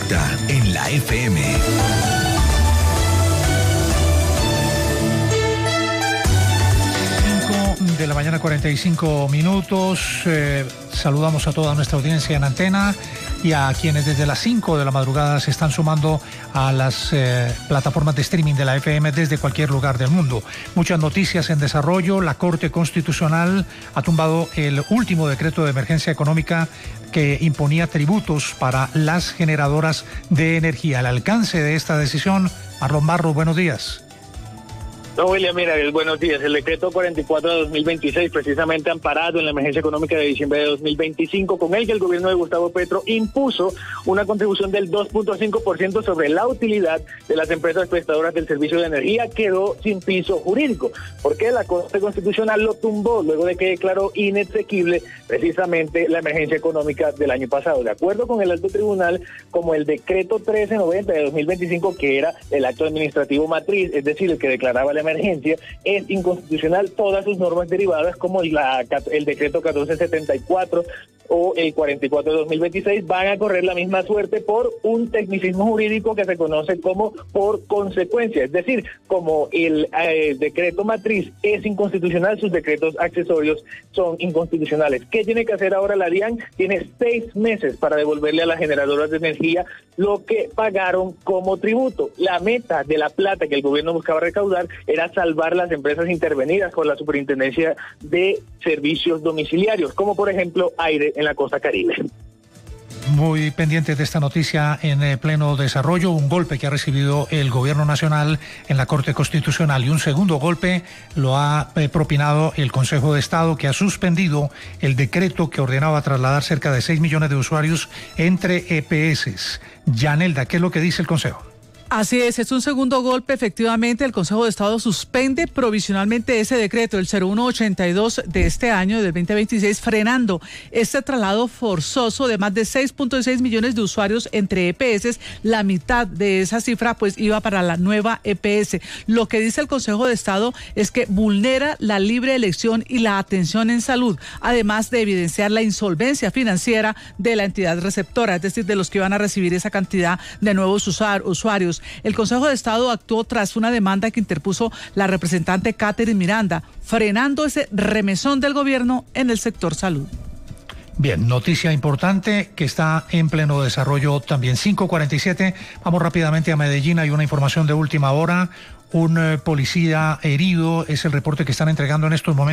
Bogotá, en la FM. De la mañana, 45 minutos. Saludamos a toda nuestra audiencia en antena y a quienes desde las 5 de la madrugada se están sumando a las plataformas de streaming de la FM desde cualquier lugar del mundo. Muchas noticias en desarrollo. La Corte Constitucional ha tumbado el último decreto de emergencia económica que imponía tributos para las generadoras de energía. El alcance de esta decisión, Marlon Barro, buenos días. No, William, mira, buenos días. El decreto 44 de 2026, precisamente amparado en la emergencia económica de diciembre de 2025, con el que el gobierno de Gustavo Petro impuso una contribución del 2.5% sobre la utilidad de las empresas prestadoras del servicio de energía, quedó sin piso jurídico. Porque la Corte Constitucional lo tumbó luego de que declaró inexequible precisamente la emergencia económica del año pasado. De acuerdo con el alto tribunal, como el decreto 1390 de 2025, que era el acto administrativo matriz, es decir, el que declaraba la emergencia, es inconstitucional todas sus normas derivadas, como el decreto 1474 o el 44 de 2026, van a correr la misma suerte por un tecnicismo jurídico que se conoce como por consecuencia. Es decir, como el decreto matriz es inconstitucional, sus decretos accesorios son inconstitucionales. ¿Qué tiene que hacer ahora la DIAN? Tiene 6 meses para devolverle a las generadoras de energía lo que pagaron como tributo. La meta de la plata que el gobierno buscaba recaudar era salvar las empresas intervenidas por la Superintendencia de Servicios Domiciliarios, como por ejemplo Aire en la costa Caribe. Muy pendientes de esta noticia en pleno desarrollo, un golpe que ha recibido el gobierno nacional en la Corte Constitucional y un segundo golpe lo ha propinado el Consejo de Estado, que ha suspendido el decreto que ordenaba trasladar cerca de 6 millones de usuarios entre EPS. Yanelda, ¿qué es lo que dice el Consejo? Así es un segundo golpe. Efectivamente, el Consejo de Estado suspende provisionalmente ese decreto, el 0182 de este año, del 2026, frenando este traslado forzoso de más de 6.6 millones de usuarios entre EPS. La mitad de esa cifra pues iba para la nueva EPS. Lo que dice el Consejo de Estado es que vulnera la libre elección y la atención en salud, además de evidenciar la insolvencia financiera de la entidad receptora, es decir, de los que iban a recibir esa cantidad de nuevos usuarios. El Consejo de Estado actuó tras una demanda que interpuso la representante Catherine Miranda, frenando ese remesón del gobierno en el sector salud. Bien, noticia importante que está en pleno desarrollo también. 5:47, vamos rápidamente a Medellín, hay una información de última hora. Un policía herido, es el reporte que están entregando en estos momentos.